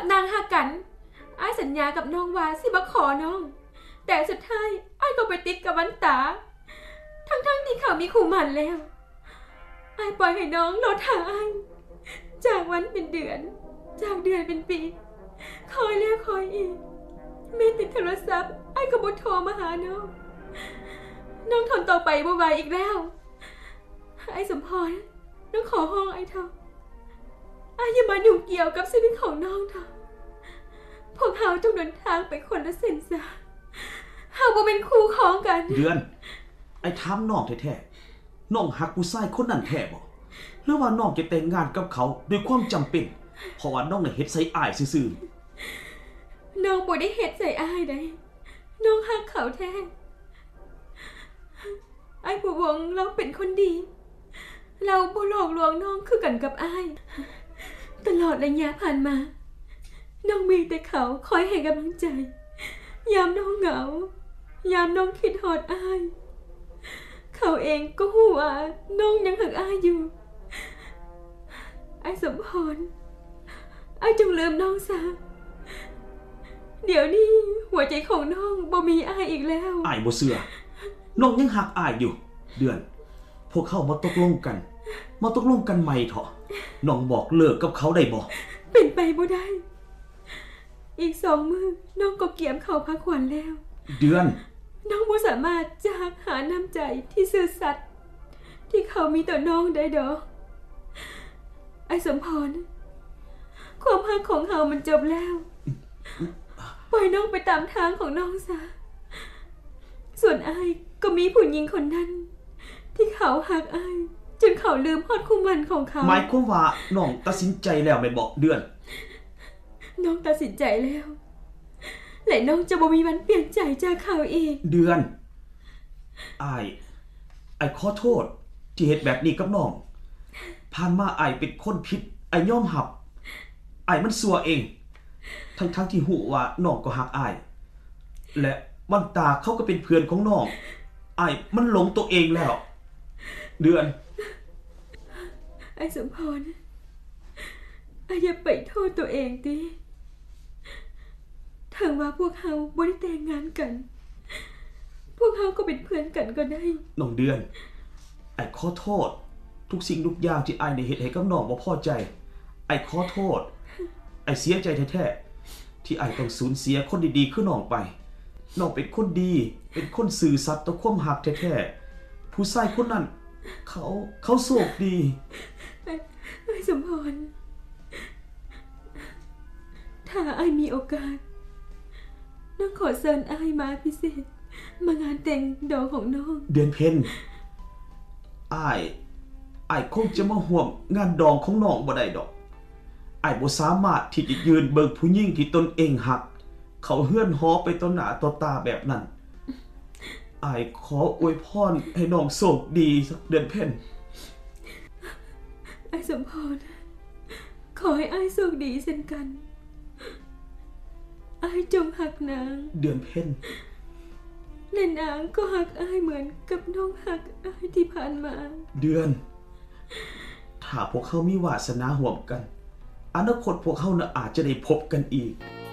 นางหากันอ้ายสัญญากับน้องว่าสิบ่ขอน้องแต่สุดท้ายอ้ายก็ไปติดกับวันตาทั้งที่เขามีคู่หมั่นแล้วอ้ายปล่อยให้น้องรอทางอ้ายจากวันเป็นเดือนจากเดือนเป็นปีคอยแล้วคอยอีกแม่ติดโทรศัพท์อ้ายก็บ่โทรมาหาน้องทนต่อไปบ่ไหวอีกแล้วไอ้สมพรน้องขอห้องไอ้เถอะไอ้อย่ามายุ่งเกี่ยวกับชีวิตของน้องเถอะพวกเขาต้องเดินทางไปคนละเส้นทางเฮาบ่เป็นคู่ของกันเดือนไอ้ถามน้องแท้ๆน้องฮักผู้ชายคนนั้นแท้บ่หรือว่าน้องจะแต่งงานกับเขาด้วยความจำเป็นเพราะว่าน้องน่ะเฮ็ดใส่อ้ายซื่อๆน้องบ่ได้เฮ็ดใส่อ้ายได้น้องฮักเขาแท้ไอ้ผู้วงเราเป็นคนดีเราบ่หลอกลวงน้องคือกันกับอ้ายตลอดระยะผ่านมาน้องมีแต่เขาคอยให้กำลังใจยามน้องเหงายามน้องคิดฮอดอ้ายเขาเองก็ฮู้ว่าน้องยังหักอ้ายอยู่ไอ้สมพรไอ้จงลืมน้องซะเดี๋ยวนี้หัวใจของน้องบ่มีอ้ายอีกแล้วอ้ายบ่เชื่อน้องยังหักอ้ายอยู่เดือนพวกเขามาตกลงกันใหม่เถอะน้องบอกเลิกกับเขาได้บ่เป็นไปบ่ได้อีก2 มื้อน้องก็เกียมเขาพักขวัญแล้วเดือนน้องบ่สามารถจะหาน้ำใจที่ซื่อสัตย์ที่เขามีต่อน้องได้ดอกไอ้สมพรความรักของเฮามันจบแล้วปล่อยน้องไปตามทางของน้องซะส่วนอ้ายก็มีผู้หญิงคนนั้นที่เขาหักอ้ายจนเขาลืมฮอดคู่หมั่นของเขาหมายความว่าน้องตัดสินใจแล้วแม่นบ่เดือนน้องตัดสินใจแล้วและน้องจะบ่มีวันเปลี่ยนใจจากเขาอีกเดือนอ้ายขอโทษที่เฮ็ดแบบนี้กับน้องผ่านมาอ้ายเป็นคนผิดอ้ายยอมรับอ้ายมันซัวเองทั้งที่ฮู้ว่าน้องก็ฮักอ้ายและวันตาเขาก็เป็นเพื่อนของน้องอ้ายมันหลงตัวเองแล้วเดือนไอ้สมพรอย่าไปโทษตัวเองติถึงว่าพวกเขาบ่ได้แต่งงานกันพวกเขาก็เป็นเพื่อนกันก็ได้น้องเดือนไอ้ขอโทษทุกสิ่งทุกอย่างที่ไอ้ได้เฮ็ดให้กับน้องบ่พอใจไอ้ขอโทษไอ้เสียใจแท้ๆที่ไอ้ต้องสูญเสียคนดีๆคือน้องไปน้องเป็นคนดีเป็นคนซื่อสัตย์ต่อความรักแท้ๆผู้ชายคนนั้นเขาโชคดีไอ้สมพรถ้าไอ้มีโอกาสน้องขอเชิญไอ้มาพิเศษมางานแต่งดอกของน้องเดือนเพ็ญไอ้คงจะมาห่วงงานดองของน้องบ่ได้ดอกไอ้บ่สามารถที่จะยืนเบิ่งผู้หญิงที่ตนเองหักเขาเฮือนหอไปต่อหน้าต่อตาแบบนั้นไอ้ขออวยพรให้น้องโชคดีสักเดือนเพ็ญไอ้สมพรขอให้ไอ้โชคดีเช่นกันไอ้จงหักนางเดือนเพ็ญและนางก็หักไอ้เหมือนกับน้องหักไอ้ที่ผ่านมาเดือนถ้าพวกเขามีวาสนาร่วมกันอนาคตพวกเขาน่ะอาจจะได้พบกันอีก